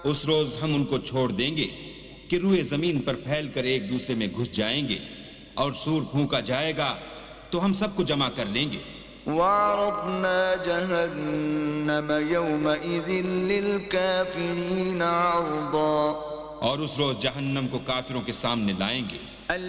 उस रोज हम उनको छोड़ देंगे कि रूए जमीन पर फैलकर एक दूसरे में घुस जाएंगे, और सूर फूंका जाएगा तो हम सबको जमा कर लेंगे। वअरضना जहन्नम यौमइज़िन लिलकाफिरीन अर्दा, और उस रोज जहन्नम को काफिरों के सामने लाएंगे।